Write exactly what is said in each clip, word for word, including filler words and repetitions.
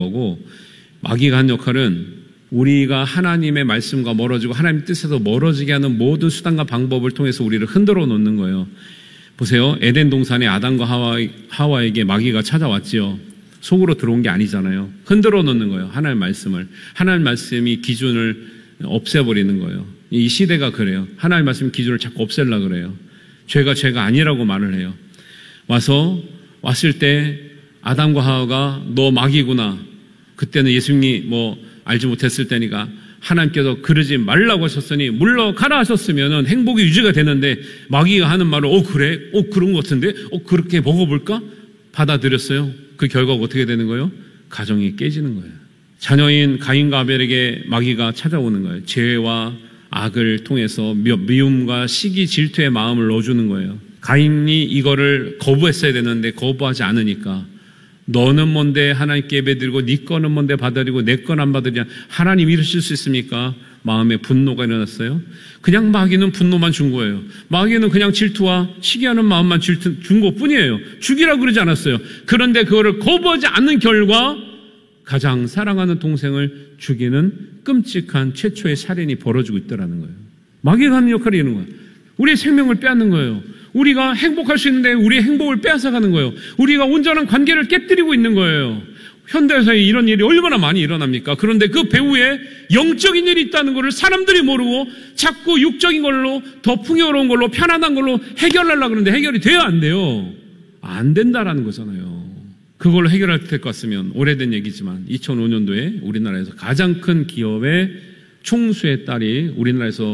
거고, 마귀가 한 역할은 우리가 하나님의 말씀과 멀어지고 하나님의 뜻에서 멀어지게 하는 모든 수단과 방법을 통해서 우리를 흔들어 놓는 거예요. 보세요. 에덴 동산에 아담과 하와, 하와에게 마귀가 찾아왔지요. 속으로 들어온 게 아니잖아요. 흔들어 놓는 거예요. 하나님의 말씀을. 하나님의 말씀이 기준을 없애버리는 거예요. 이 시대가 그래요. 하나님의 말씀 기준을 자꾸 없애려고 그래요. 죄가 죄가 아니라고 말을 해요. 와서 왔을 때 아담과 하와가 너 마귀구나. 그때는 예수님이 뭐 알지 못했을 때니까 하나님께서 그러지 말라고 하셨으니 물러가라 하셨으면 행복이 유지가 되는데, 마귀가 하는 말을 어 그래? 어 그런 것 같은데? 어 그렇게 먹어볼까? 받아들였어요. 그 결과가 어떻게 되는 거예요? 가정이 깨지는 거예요. 자녀인 가인과 아벨에게 마귀가 찾아오는 거예요. 죄와 악을 통해서 미움과 시기 질투의 마음을 넣어주는 거예요. 가인이 이거를 거부했어야 되는데 거부하지 않으니까, 너는 뭔데 하나님께 예배드리고 네 거는 뭔데 받아들이고 내 건 안 받으냐, 하나님 이러실 수 있습니까? 마음에 분노가 일어났어요. 그냥 마귀는 분노만 준 거예요. 마귀는 그냥 질투와 시기하는 마음만 질투, 준 것뿐이에요. 죽이라고 그러지 않았어요. 그런데 그거를 거부하지 않는 결과 가장 사랑하는 동생을 죽이는 끔찍한 최초의 살인이 벌어지고 있다는 거예요. 마귀가 하는 역할이 이런 거예요. 우리의 생명을 빼앗는 거예요. 우리가 행복할 수 있는데 우리의 행복을 빼앗아가는 거예요. 우리가 온전한 관계를 깨뜨리고 있는 거예요. 현대에서 이런 일이 얼마나 많이 일어납니까? 그런데 그 배후에 영적인 일이 있다는 것을 사람들이 모르고 자꾸 육적인 걸로, 더 풍요로운 걸로, 편안한 걸로 해결하려고 그러는데 해결이 돼야 안 돼요. 안 된다라는 거잖아요. 그걸로 해결할 것 같으면, 오래된 얘기지만 이천오 년도에 우리나라에서 가장 큰 기업의 총수의 딸이 우리나라에서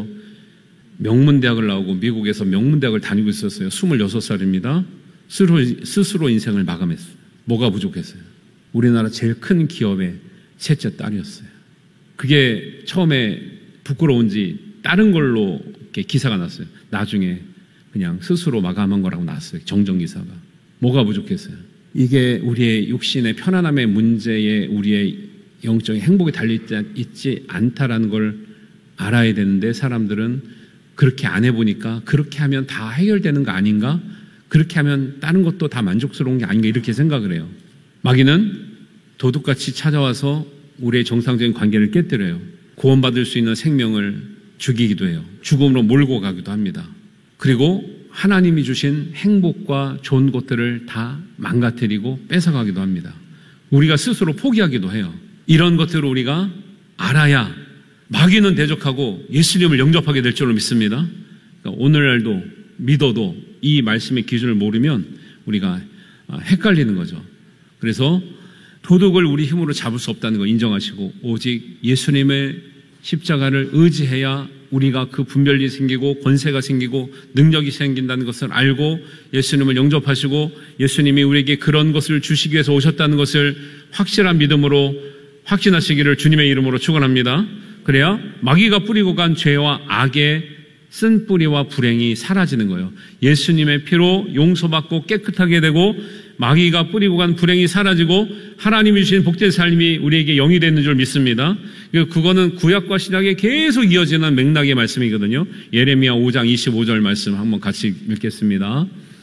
명문대학을 나오고 미국에서 명문대학을 다니고 있었어요. 스물여섯 살입니다. 스스로, 스스로 인생을 마감했어요. 뭐가 부족했어요? 우리나라 제일 큰 기업의 셋째 딸이었어요. 그게 처음에 부끄러운지 다른 걸로 이렇게 기사가 났어요. 나중에 그냥 스스로 마감한 거라고 나왔어요. 정정기사가. 뭐가 부족했어요? 이게 우리의 육신의 편안함의 문제에 우리의 영적인 행복이 달려있지 않다라는 걸 알아야 되는데, 사람들은 그렇게 안 해보니까 그렇게 하면 다 해결되는 거 아닌가? 그렇게 하면 다른 것도 다 만족스러운 게 아닌가? 이렇게 생각을 해요. 마귀는 도둑같이 찾아와서 우리의 정상적인 관계를 깨뜨려요. 구원받을 수 있는 생명을 죽이기도 해요. 죽음으로 몰고 가기도 합니다. 그리고 하나님이 주신 행복과 좋은 것들을 다 망가뜨리고 뺏어가기도 합니다. 우리가 스스로 포기하기도 해요. 이런 것들을 우리가 알아야 마귀는 대적하고 예수님을 영접하게 될 줄로 믿습니다. 그러니까 오늘날도 믿어도 이 말씀의 기준을 모르면 우리가 헷갈리는 거죠. 그래서 도둑을 우리 힘으로 잡을 수 없다는 거 인정하시고, 오직 예수님의 십자가를 의지해야 우리가 그 분별이 생기고 권세가 생기고 능력이 생긴다는 것을 알고 예수님을 영접하시고 예수님이 우리에게 그런 것을 주시기 위해서 오셨다는 것을 확실한 믿음으로 확신하시기를 주님의 이름으로 축원합니다. 그래야 마귀가 뿌리고 간 죄와 악의 쓴 뿌리와 불행이 사라지는 거예요. 예수님의 피로 용서받고 깨끗하게 되고 마귀가 뿌리고 간 불행이 사라지고 하나님이 주신 복된 삶이 우리에게 영이 되는 줄 믿습니다. 그거는 구약과 신약에 계속 이어지는 맥락의 말씀이거든요. 예레미야 오 장 이십오 절 말씀 한번 같이 읽겠습니다.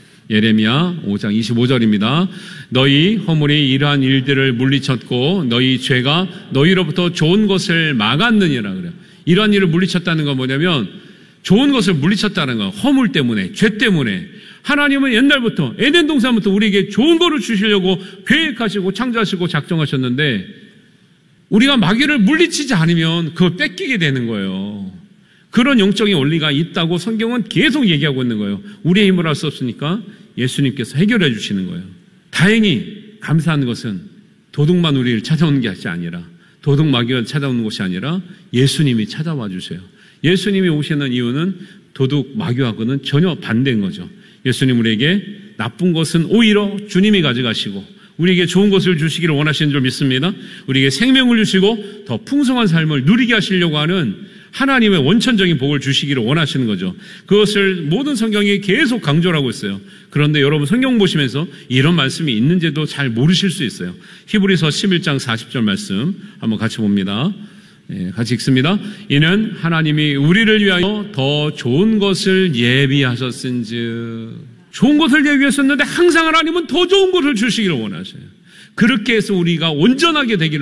예레미야 오 장 이십오 절입니다. 너희 허물이 이러한 일들을 물리쳤고 너희 죄가 너희로부터 좋은 것을 막았느니라 그래요. 이러한 일을 물리쳤다는 건 뭐냐면 좋은 것을 물리쳤다는 거. 허물 때문에, 죄 때문에. 하나님은 옛날부터 에덴 동산부터 우리에게 좋은 거를 주시려고 계획하시고 창조하시고 작정하셨는데 우리가 마귀를 물리치지 않으면 그걸 뺏기게 되는 거예요. 그런 영적인 원리가 있다고 성경은 계속 얘기하고 있는 거예요. 우리의 힘으로 할 수 없으니까 예수님께서 해결해 주시는 거예요. 다행히 감사한 것은 도둑만 우리를 찾아오는 것이 아니라, 도둑 마귀가 찾아오는 것이 아니라 예수님이 찾아와 주세요. 예수님이 오시는 이유는 도둑 마귀하고는 전혀 반대인 거죠. 예수님 우리에게 나쁜 것은 오히려 주님이 가져가시고 우리에게 좋은 것을 주시기를 원하시는 줄 믿습니다. 우리에게 생명을 주시고 더 풍성한 삶을 누리게 하시려고 하는 하나님의 원천적인 복을 주시기를 원하시는 거죠. 그것을 모든 성경이 계속 강조를 하고 있어요. 그런데 여러분 성경 보시면서 이런 말씀이 있는지도 잘 모르실 수 있어요. 히브리서 십일 장 사십 절 말씀 한번 같이 봅니다. 네, 같이 읽습니다. 이는 하나님이 우리를 위하여 더 좋은 것을 예비하셨은즉, 좋은 것을 예비하셨는데 항상 하나님은 더 좋은 것을 주시기를 원하셔요. 그렇게 해서 우리가 온전하게 되기를